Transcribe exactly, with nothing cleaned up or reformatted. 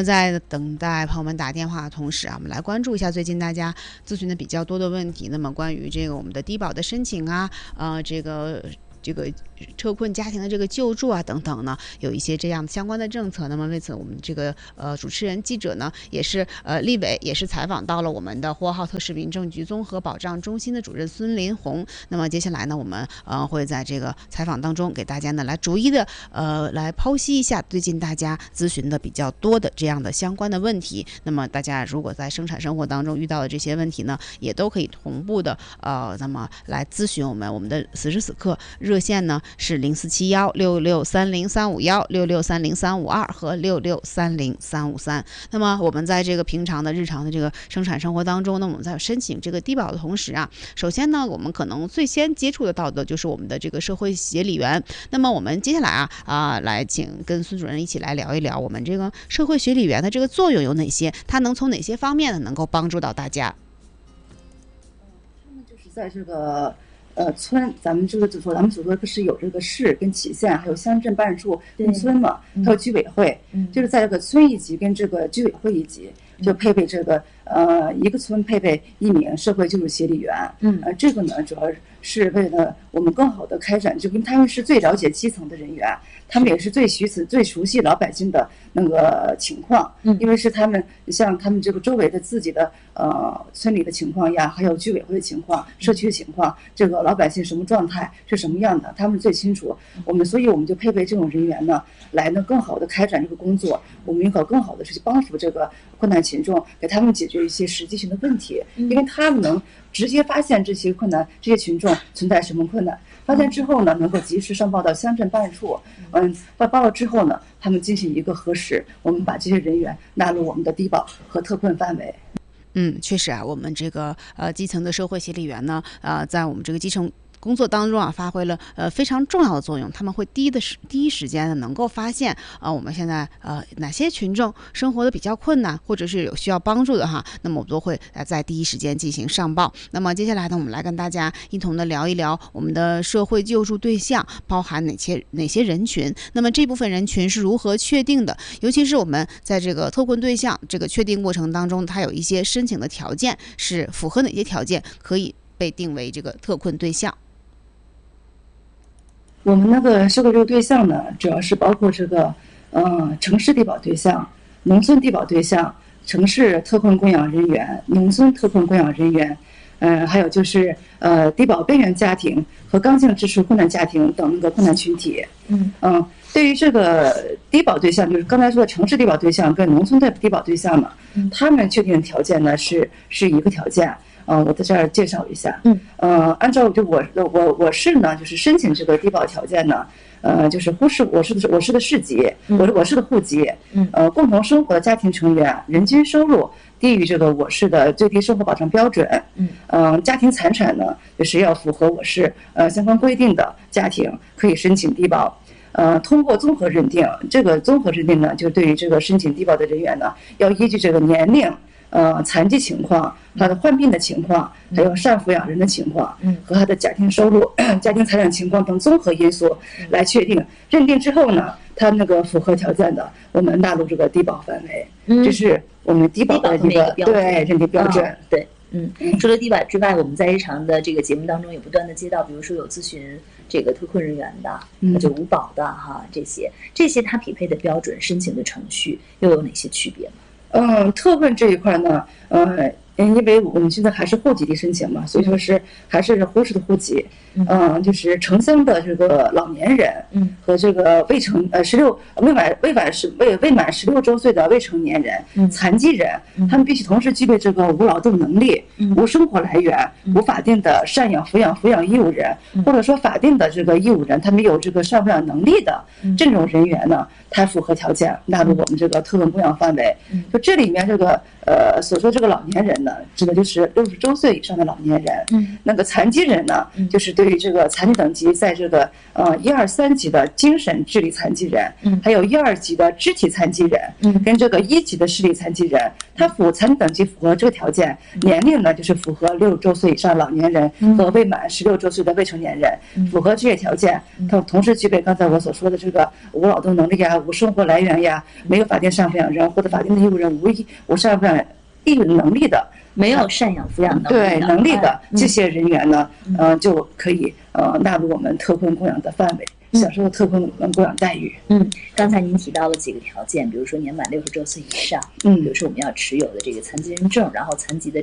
呢，在等待朋友们打电话的同时啊，我们来关注一下最近大家咨询的比较多的问题。那么关于这个我们的低保的申请啊，呃，这个。这个特困家庭的这个救助啊等等呢，有一些这样相关的政策。那么为此，我们这个呃主持人记者呢，也是呃立委也是采访到了我们的呼和浩特市民政局综合保障中心的主任孙林红。那么接下来呢，我们呃会在这个采访当中给大家呢来逐一的呃来剖析一下最近大家咨询的比较多的这样的相关的问题。那么大家如果在生产生活当中遇到的这些问题呢，也都可以同步的呃那么来咨询我们。我们的此时此刻热线呢是零四七幺六六三零三五幺、六六三零三五二和六六三零三五三。那么我们在这个平常的日常的这个生产生活当中呢，我们在申请这个低保的同时啊，首先呢，我们可能最先接触得到的就是我们的这个社会协理员。那么我们接下来啊啊、呃、来请跟孙主任一起来聊一聊我们这个社会协理员的这个作用有哪些，它能从哪些方面呢能够帮助到大家？ 他们就是在这个。呃，村，咱们这个组织，咱们组织不是有这个市跟旗县，还有乡镇办事处跟村嘛，还有居委会，嗯、就是在这个村一级跟这个居委会一级，就配备这个呃一个村配备一名社会救助协理员，嗯，呃，这个呢主要是为了我们更好的开展，就跟他们是最了解基层的人员，他们也是最熟悉最熟悉老百姓的那个情况，嗯，因为是他们像他们这个周围的自己的呃村里的情况呀，还有居委会的情况、社区的情况，这个老百姓什么状态是什么样的，他们最清楚。我们所以我们就配备这种人员呢，来呢更好的开展这个工作，我们应该更好的去帮助这个困难群众，给他们解决一些实际性的问题，因为他们能直接发现这些困难，这些群众存在什么困难，发现之后呢，能够及时上报到乡镇办事处，嗯，报报了之后呢，他们进行一个核实，我们把这些人员纳入我们的低保和特困范围。 嗯，确实啊，我们这个呃基层的社会协理员呢，呃，在我们这个基层工作当中啊，发挥了呃非常重要的作用。他们会第一的时第一时间呢，能够发现啊、呃，我们现在呃哪些群众生活的比较困难，或者是有需要帮助的哈，那么我们都会呃在第一时间进行上报。那么接下来呢，我们来跟大家一同的聊一聊我们的社会救助对象包含哪些哪些人群，那么这部分人群是如何确定的？尤其是我们在这个特困对象这个确定过程当中，它有一些申请的条件是符合哪些条件可以被定为这个特困对象？ 我们那个社会救助对象呢，主要是包括这个，呃，城市低保对象、农村低保对象、城市特困供养人员、农村特困供养人员，呃，还有就是呃低保边缘家庭和刚性支持困难家庭等那个困难群体。嗯嗯、呃，对于这个低保对象，就是刚才说的城市低保对象跟农村的低保对象呢，他们确定的条件呢是是一个条件。呃，我在这儿介绍一下。嗯，呃，按照就我我我市呢，就是申请这个低保条件呢，呃，就是呼市我市的我市的市级，我我市的户籍，嗯，呃，共同生活的家庭成员人均收入低于这个我市的最低生活保障标准，嗯，呃，家庭财产呢，就是要符合我市呃相关规定的家庭可以申请低保。呃，通过综合认定，这个综合认定呢，就对于这个申请低保的人员呢，要依据这个年龄。呃，残疾情况、他的患病的情况，还有赡抚养人的情况，和他的家庭收入、家庭财产情况等综合因素来确定。认定之后呢，他那个符合条件的，我们纳入这个低保范围。这是我们低保的一个对认定标准。 哦、对，嗯，除了低保之外，我们在日常的这个节目当中也不断的接到，比如说有咨询这个特困人员的，嗯、就无保的哈，这些这些他匹配的标准、申请的程序又有哪些区别呢？ 嗯，特困这一块呢，呃，因为我们现在还是户籍地申请嘛，所以说是还是呼市的户籍，嗯、呃，就是城乡的这个老年人，嗯，和这个未成呃十六未满未满十未未满十六周岁的未成年人，嗯，残疾人，他们必须同时具备这个无劳动能力、嗯、无生活来源、无法定的赡养抚养抚养义务人，或者说法定的这个义务人，他没有这个赡抚养能力的这种人员呢，他符合条件纳入我们这个特困供养范围。就这里面这个呃所说这个老年人人呢，指的就是六十周岁以上的老年人。 嗯， 那个残疾人呢， 嗯就是对于这个残疾等级在这个呃一二三级的精神智力残疾人， 嗯还有一二级的肢体残疾人， 嗯跟这个一级的视力残疾人，他符残疾等级符合这个条件，年龄呢就是符合六十周岁以上老年人和未满十六周岁的未成年人，符合这些条件，他同时具备刚才我所说的这个无劳动能力呀、无生活来源呀、没有法定赡养人或者法定的义务人无义无赡养义务能力的。 没有赡养抚养能力对的能力的嗯这些人员呢，呃，就可以呃纳入我们特困供养的范围，享受特困供养待遇。 嗯，刚才您提到了几个条件，比如说年满六十周岁以上， 嗯比如说我们要持有的这个残疾人证，然后残疾的